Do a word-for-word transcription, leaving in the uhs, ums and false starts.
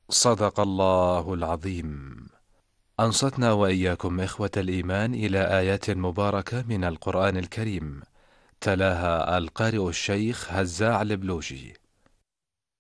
صدق الله العظيم. أنصتنا وإياكم إخوة الإيمان إلى آيات مباركة من القرآن الكريم، تلاها القارئ الشيخ هزاع البلوشي.